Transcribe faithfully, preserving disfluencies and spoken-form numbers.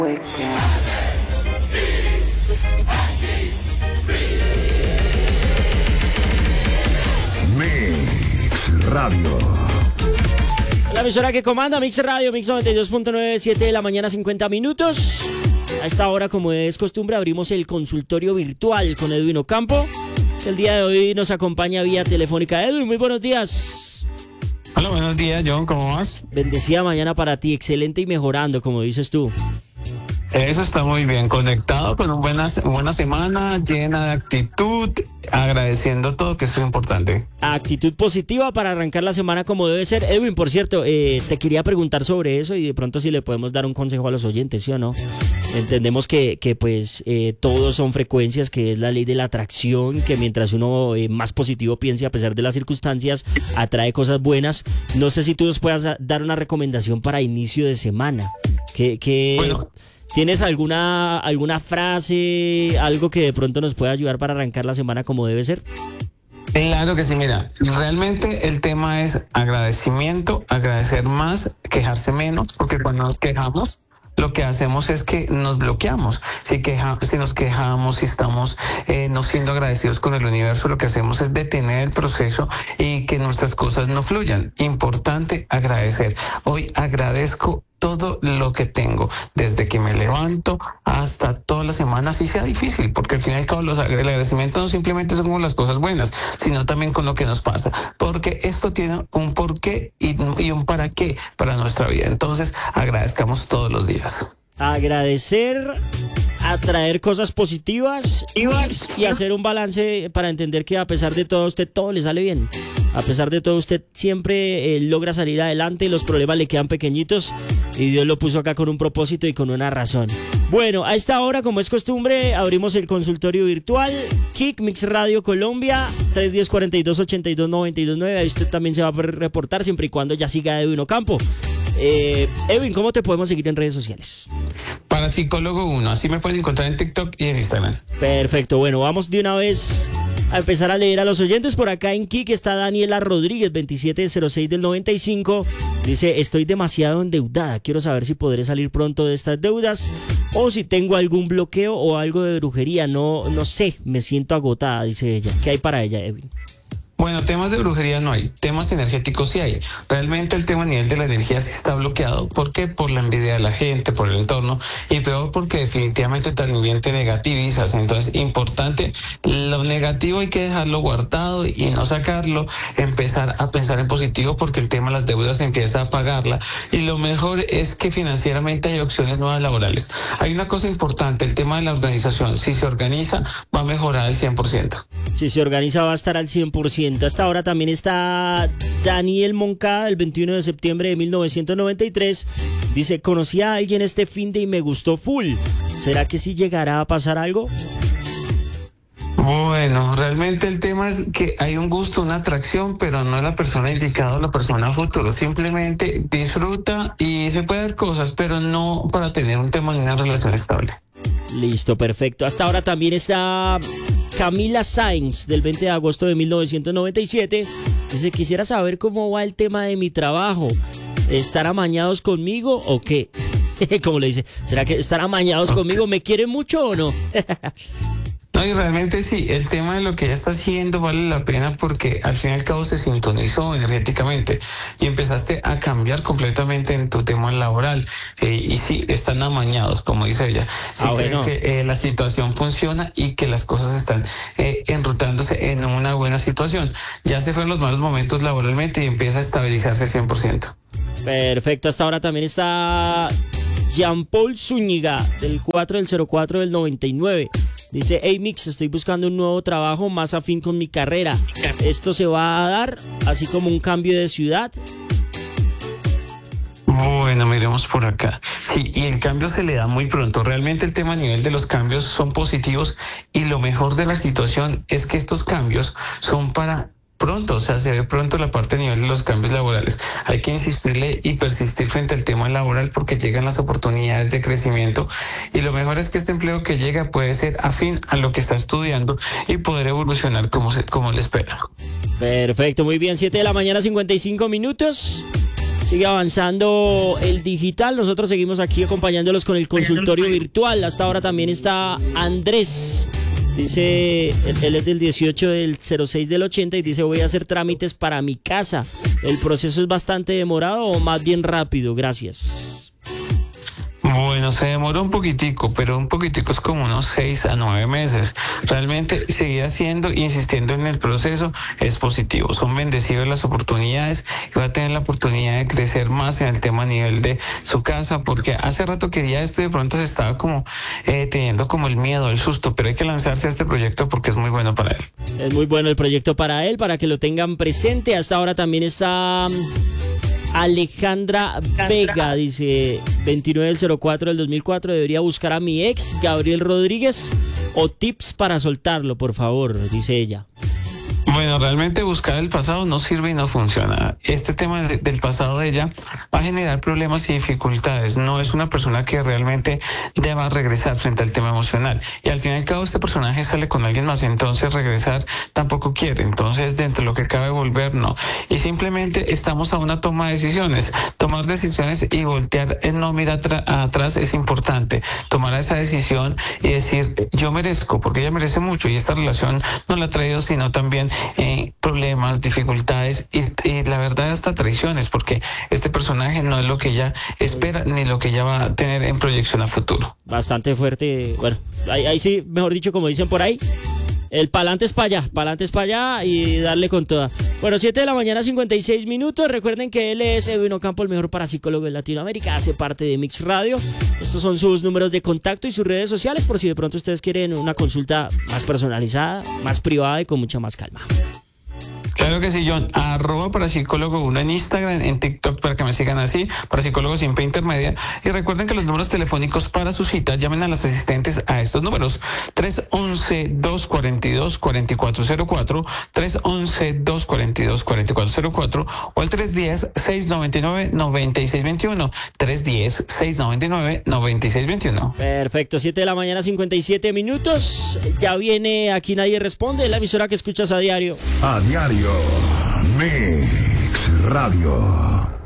Mix Radio. La emisora que comanda Mix Radio, Mix noventa y dos punto nueve, siete de la mañana, cincuenta minutos. A esta hora, como es costumbre, abrimos el consultorio virtual con Edwin Ocampo. El día de hoy nos acompaña vía telefónica. Edwin, muy buenos días. Hola, buenos días, John, ¿cómo vas? Bendecida mañana para ti, excelente y mejorando, como dices tú. Eso está muy bien, conectado con una buena, buena semana, llena de actitud, agradeciendo todo, que eso es importante. Actitud positiva para arrancar la semana como debe ser. Edwin, por cierto, eh, te quería preguntar sobre eso y de pronto si le podemos dar un consejo a los oyentes, ¿sí o no? Entendemos que, que pues eh, todos son frecuencias, que es la ley de la atracción, que mientras uno eh, más positivo piense a pesar de las circunstancias, atrae cosas buenas. No sé si tú nos puedas dar una recomendación para inicio de semana. Que, que... Bueno. ¿Tienes alguna alguna frase, algo que de pronto nos pueda ayudar para arrancar la semana como debe ser? Claro que sí, mira, realmente el tema es agradecimiento, agradecer más, quejarse menos, porque cuando nos quejamos, lo que hacemos es que nos bloqueamos. Si, queja, si nos quejamos, si estamos eh, no siendo agradecidos con el universo, lo que hacemos es detener el proceso y que nuestras cosas no fluyan. Importante agradecer. Hoy agradezco todo lo que tengo, desde que me levanto hasta toda la semana, así sea difícil, porque al final y al cabo los agradecimientos no simplemente son como las cosas buenas, sino también con lo que nos pasa, porque esto tiene un porqué y, y un para qué para nuestra vida. Entonces, agradezcamos todos los días. Agradecer, atraer cosas positivas y, y hacer un balance para entender que a pesar de todo, a usted todo le sale bien. A pesar de todo, usted siempre eh, logra salir adelante, los problemas le quedan pequeñitos y Dios lo puso acá con un propósito y con una razón. Bueno, a esta hora, como es costumbre, abrimos el consultorio virtual Kick Mix Radio Colombia, tres uno cero, cuatro dos, ocho dos, nueve dos nueve. Ahí usted también se va a poder reportar siempre y cuando ya siga Edwin Ocampo. Eh, Edwin, ¿cómo te podemos seguir en redes sociales? Para Psicólogo uno, así me pueden encontrar en TikTok y en Instagram. Perfecto, bueno, vamos de una vez a empezar a leer a los oyentes. Por acá en Kik está Daniela Rodríguez, veintisiete cero seis del noventa y cinco. Dice, estoy demasiado endeudada. Quiero saber si podré salir pronto de estas deudas o si tengo algún bloqueo o algo de brujería. No, no sé, me siento agotada, dice ella. ¿Qué hay para ella, Edwin? Bueno, temas de brujería no hay, temas energéticos sí hay. Realmente el tema a nivel de la energía sí está bloqueado. ¿Por qué? Por la envidia de la gente, por el entorno, y peor porque definitivamente también te negativizas. Entonces, importante, lo negativo hay que dejarlo guardado y no sacarlo, empezar a pensar en positivo, porque el tema de las deudas empieza a pagarla. Y lo mejor es que financieramente hay opciones nuevas laborales. Hay una cosa importante, el tema de la organización. Si se organiza, va a mejorar al cien por ciento. Si se organiza, va a estar al cien por ciento. Hasta ahora también está Daniel Moncada, el veintiuno de septiembre de mil novecientos noventa y tres. Dice, conocí a alguien este fin de y me gustó full. ¿Será que sí llegará a pasar algo? Bueno, realmente el tema es que hay un gusto, una atracción, pero no es la persona indicada o la persona a futuro. Simplemente disfruta y se puede dar cosas, pero no para tener un tema ni una relación estable. Listo, perfecto. Hasta ahora también está Camila Sainz, del veinte de agosto de mil novecientos noventa y siete. Dice, quisiera saber cómo va el tema de mi trabajo. ¿Están amañados conmigo o qué? Como le dice, ¿será que están amañados okay. conmigo? ¿Me quieren mucho o no? No, y realmente sí, el tema de lo que ella está haciendo vale la pena porque al fin y al cabo se sintonizó energéticamente y empezaste a cambiar completamente en tu tema laboral. Eh, y sí, están amañados, como dice ella. Sí, ah, bueno. que eh, la situación funciona y que las cosas están eh, enrutándose en una buena situación. Ya se fueron los malos momentos laboralmente y empieza a estabilizarse cien por ciento. Perfecto, hasta ahora también está Jean-Paul Zúñiga, del cuatro del cero cuatro del noventa y nueve. Dice, hey Mix, estoy buscando un nuevo trabajo más afín con mi carrera. ¿Esto se va a dar así como un cambio de ciudad? Bueno, miremos por acá. Sí, y el cambio se le da muy pronto. Realmente el tema a nivel de los cambios son positivos y lo mejor de la situación es que estos cambios son para pronto, o sea, se ve pronto la parte a nivel de los cambios laborales. Hay que insistirle y persistir frente al tema laboral porque llegan las oportunidades de crecimiento y lo mejor es que este empleo que llega puede ser afín a lo que está estudiando y poder evolucionar como, se, como le espera. Perfecto, muy bien, siete de la mañana, cincuenta y cinco minutos. Sigue avanzando el digital. Nosotros seguimos aquí acompañándolos con el consultorio virtual. Hasta ahora también está Andrés. Dice, él es del dieciocho del cero seis del ochenta y dice: voy a hacer trámites para mi casa. ¿El proceso es bastante demorado o más bien rápido? Gracias. Bueno, se demora un poquitico, pero un poquitico es como unos seis a nueve meses. Realmente seguir haciendo, insistiendo en el proceso es positivo. Son bendecidas las oportunidades y va a tener la oportunidad de crecer más en el tema a nivel de su casa, porque hace rato quería esto y de pronto se estaba como eh, teniendo como el miedo, el susto, pero hay que lanzarse a este proyecto porque es muy bueno para él. Es muy bueno el proyecto para él, para que lo tengan presente. Hasta ahora también está Alejandra Vega, dice veintinueve del cero cuatro del dos mil cuatro, debería buscar a mi ex Gabriel Rodríguez o tips para soltarlo, por favor, dice ella. Bueno, realmente buscar el pasado no sirve y no funciona. Este tema de, del pasado de ella va a generar problemas y dificultades. No es una persona que realmente deba regresar frente al tema emocional. Y al fin y al cabo este personaje sale con alguien más, entonces regresar tampoco quiere. Entonces dentro de lo que cabe volver, no. Y simplemente estamos a una toma de decisiones. Tomar decisiones y voltear, no mirar atrás es importante. Tomar esa decisión y decir, yo merezco, porque ella merece mucho y esta relación no la ha traído sino también Eh, problemas, dificultades y, y la verdad hasta traiciones, porque este personaje no es lo que ella espera ni lo que ella va a tener en proyección a futuro. Bastante fuerte, bueno, ahí, ahí sí, mejor dicho, como dicen por ahí, el pa'lante es para allá, pa'lante es para allá y darle con toda. Bueno, siete de la mañana, cincuenta y seis minutos. Recuerden que él es Edwin Ocampo, el mejor parapsicólogo de Latinoamérica. Hace parte de Mix Radio. Estos son sus números de contacto y sus redes sociales por si de pronto ustedes quieren una consulta más personalizada, más privada y con mucha más calma. Claro que sí, John. Arroba parapsicólogo uno en Instagram, en TikTok para que me sigan así, parapsicólogo sin P intermedia. Y recuerden que los números telefónicos para su cita, llamen a las asistentes a estos números: tres once, dos cuarenta y dos, cuarenta y cuatro cero cuatro, tres once, dos cuarenta y dos, cuarenta y cuatro cero cuatro o al tres diez, seis noventa y nueve, noventa y seis veintiuno. tres diez, seis noventa y nueve, noventa y seis veintiuno. Perfecto, siete de la mañana, cincuenta y siete minutos. Ya viene Aquí Nadie Responde, la emisora que escuchas a diario. A diario. Mix Radio.